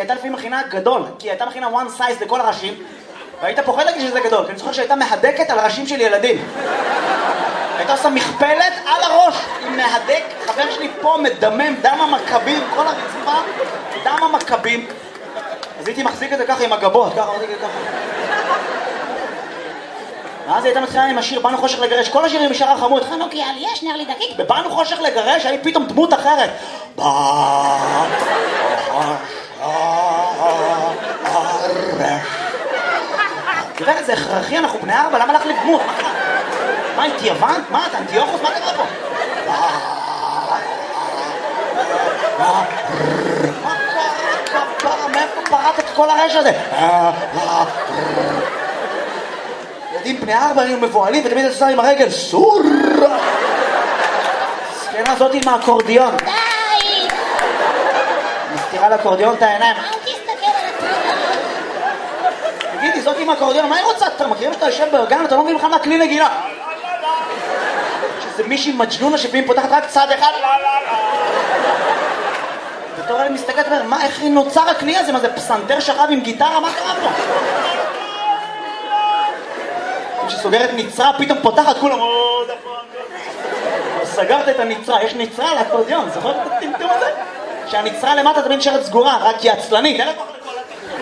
הייתה לפעמים מכינה גדול, כי הייתה מכינה one size לכל הראשים, והיית פוחד להגיד שזה גדול, כי אני זוכר שהייתה מהדקת על הראשים של ילדים. הייתה עושה מכפלת על הראש עם מהדק, חבר שלי פה מדמם, דם המכבים, כל הרצפה, דם המכבים. אז הייתי מחזיק את זה ככה עם הגבות, ככה, מחזיק את זה ככה. ואז הייתה מתחילה עם השיר, באנו חושך לגרש, כל השירים משאר החמוד, חנוכי על יש נר לי דקיק, ובאנו חושך לגרש, היה פתאום דמות אחרת. תראה, זה הכרחי, אנחנו בני 4, למה לך לדמות? מה, אינתי יוון? מה, אתה אנטיוכוס? מה קרה פה? מה קרה כפרה? מאיפה פרט את כל הרש הזה? ילדים בני 4 היו מבועלים ותמיד עושה עם הרגל סור! סקנה זאתי עם האקורדיון. די! מסתירה לאקורדיון את העיניים. אל תסתכל על התמונה. תגידי, זאת עם האקורדיון, מה היא רוצה? אתה מכירים שאתה יושב בארגן, אתה לא מבין בכלל מה כלי נגינה. שזה מישהי מג'נונה שפעמים פותחת רק צד אחד. בתור אלה מסתכלת ואומר, מה, איך נוצר הכלי הזה? מה זה פסנתר שכב עם גיטרה? מה קרה פה? כשסוגרת ניצרה, פתאום פותחת כולם עוד הפעם. סגרת את הניצרה, יש ניצרה על האקורדיון, זוכר את הטמטום הזה? שהניצרה למטה תמיד נשארת סגורה, רק היא עצלנית. אין לכוח לכל הטמטום.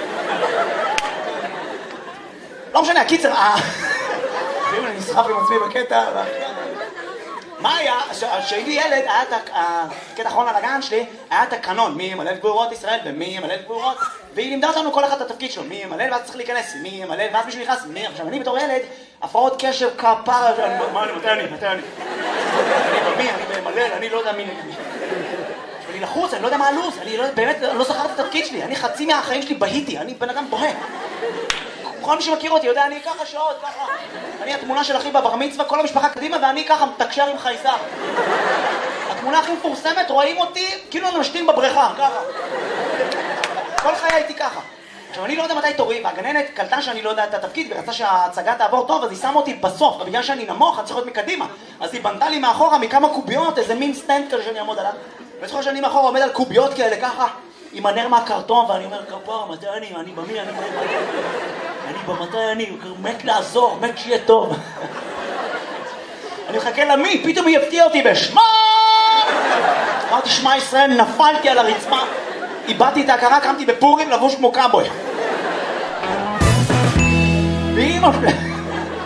לא משנה, הקיצר, ואם אני נסחף עם עצמי בקטע, מה היה? כשהייתי ילד, היה את הקטע האחרון על הגן שלי, היה את הקנון, מי ימלא את גבורות ישראל ומי ימלא את גבורות, והיא לימדה אותנו כל אחד את התפקיד שלו, מי ימלא ואז צריך להיכנס, מי ימלא ואז מישהו נכנס, מי? עכשיו אני בתור ילד, הפרעות קשב כפרה, מה אני, מתי אני? אני במי, אני במלל, אני לא יודע מי. אני לחוץ, אני לא יודע מה הלו"ז, אני באמת לא זכרתי את התפקיד שלי, אני חצי מהחיים שלי בהיתי, אני בן אדם בוהה. כל מי שמכיר אותי יודע, אני ככה שעות, ככה. אני התמונה של אחי בבר מצווה, כל המשפחה קדימה, ואני ככה מתקשר עם חייזר. התמונה הכי מפורסמת, רואים אותי כאילו אני משתין בבריכה, ככה. כל חיי הייתי ככה. עכשיו, אני לא יודע מתי תורי, והגננת קלטה שאני לא יודע את התפקיד, ורצה שההצגה תעבור טוב, אז היא שמה אותי בסוף, ובגלל שאני נמוך, אני צריך להיות מקדימה. אז היא בנתה לי מאחורה מכמה קוביות, איזה מין סטנד כזה שאני אעמוד עליו. וזוכר שאני מאחורה עומד על קוביות כאלה, ככה, עם הנר מהקרטון, ואני אומר, כפרה, מתי אני במי, אני במתי אני, מת לעזור, מת שיהיה טוב. אני מחכה למי, פתאום היא הפתיעה אותי בשמה! אמרתי, שמע ישראל, נפלתי על הרצפה, איבדתי את ההכרה, קמתי בפורים לבוש כמו קאבוי. ואמא שלי...